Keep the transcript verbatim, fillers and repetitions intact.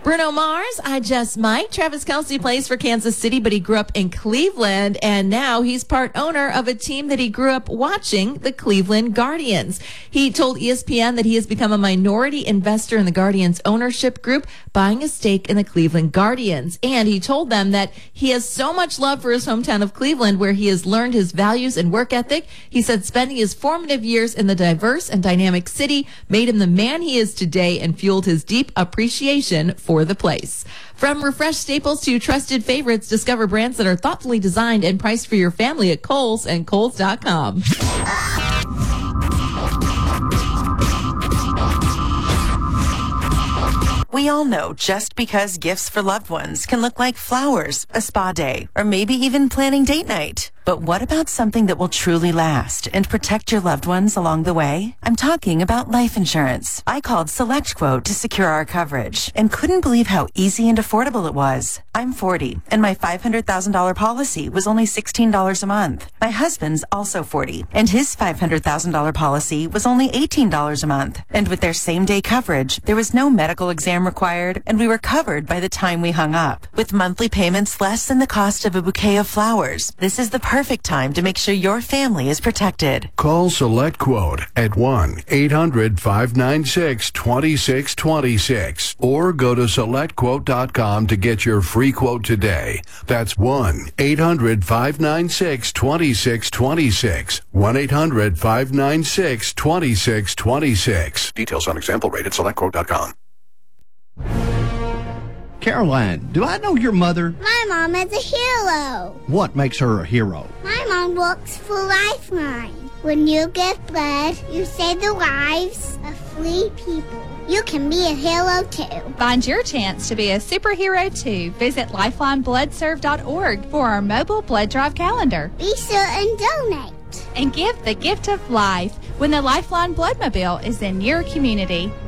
Bruno Mars, I Just Might. Travis Kelce plays for Kansas City, but he grew up in Cleveland, and now he's part owner of a team that he grew up watching, the Cleveland Guardians. He told E S P N that he has become a minority investor in the Guardians ownership group, buying a stake in the Cleveland Guardians. And he told them that he has so much love for his hometown of Cleveland, where he has learned his values and work ethic. He said spending his formative years in the diverse and dynamic city made him the man he is today and fueled his deep appreciation for the place. From refreshed staples to trusted favorites, discover brands that are thoughtfully designed and priced for your family at Kohl's and Kohl's dot com. We all know just because gifts for loved ones can look like flowers, a spa day, or maybe even planning date night. But what about something that will truly last and protect your loved ones along the way? I'm talking about life insurance. I called SelectQuote to secure our coverage and couldn't believe how easy and affordable it was. I'm forty, and my five hundred thousand dollars policy was only sixteen dollars a month. My husband's also forty, and his five hundred thousand dollars policy was only eighteen dollars a month. And with their same-day coverage, there was no medical exam required, and we were covered by the time we hung up. With monthly payments less than the cost of a bouquet of flowers, this is the perfect time to make sure your family is protected. Call SelectQuote at one eight hundred five nine six two six two six or go to select quote dot com to get your free quote today. That's one eight hundred five nine six two six two six. one eight hundred five nine six two six two six. Details on example rate at select quote dot com. Caroline, do I know your mother? My mom is a hero. What makes her a hero? My mom works for Lifeline. When you give blood, you save the lives of three people. You can be a hero too. Find your chance to be a superhero too. Visit lifeline blood serve dot org for our mobile blood drive calendar. Be sure and donate. And give the gift of life when the Lifeline Bloodmobile is in your community.